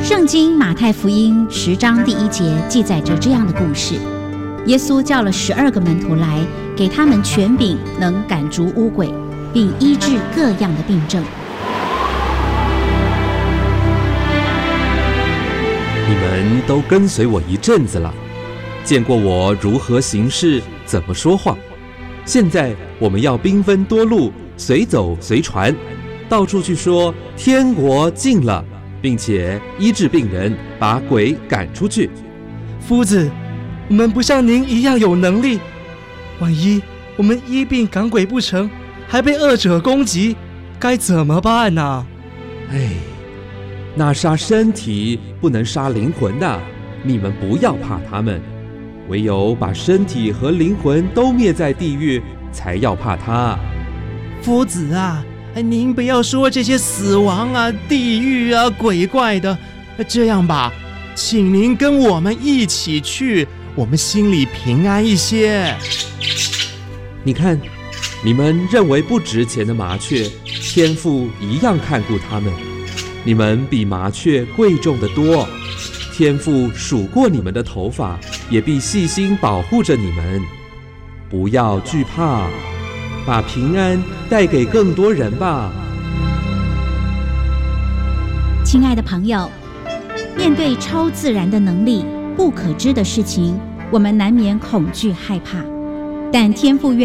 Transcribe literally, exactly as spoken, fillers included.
圣经马太福音十章第一节记载着这样的故事：耶稣叫了十二个门徒来，给他们权柄，能赶逐污鬼，并医治各样的病症。 你们都跟随我一阵子了，见过我如何行事，怎么说话。现在我们要兵分多路，随走随传，到处去说天国近了，并且医治病人，把鬼赶出去。 夫子，我们不像您一样有能力，万一我们医病赶鬼不成，还被恶者攻击，该怎么办呢、啊？ 哎，那杀身体不能杀灵魂的，你们不要怕他们，唯有把身体和灵魂都灭在地狱，才要怕他。 夫子啊，您不要说这些死亡啊、地狱啊、鬼怪的，这样吧，请您跟我们一起去，我们心里平安一些。 你看，你们认为不值钱的麻雀，天父一样看顾他们。你们比麻雀贵重得多，天父数过你们的头发，也必细心保护着你们。不要惧怕，把平安带给更多人吧。 亲爱的朋友，面对超自然的能力、不可知的事情，我们难免恐惧害怕，但天父愿